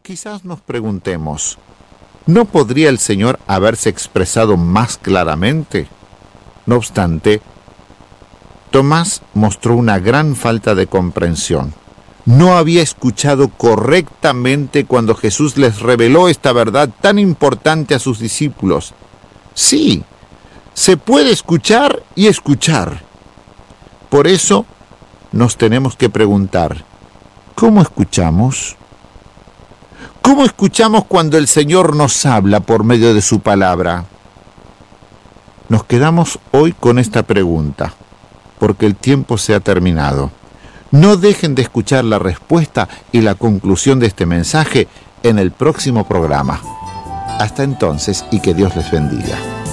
Quizás nos preguntemos, ¿no podría el Señor haberse expresado más claramente? No obstante, Tomás mostró una gran falta de comprensión. No había escuchado correctamente cuando Jesús les reveló esta verdad tan importante a sus discípulos. Sí, se puede escuchar y escuchar. Por eso nos tenemos que preguntar, ¿cómo escuchamos? ¿Cómo escuchamos cuando el Señor nos habla por medio de su palabra? Nos quedamos hoy con esta pregunta, porque el tiempo se ha terminado. No dejen de escuchar la respuesta y la conclusión de este mensaje en el próximo programa. Hasta entonces y que Dios les bendiga.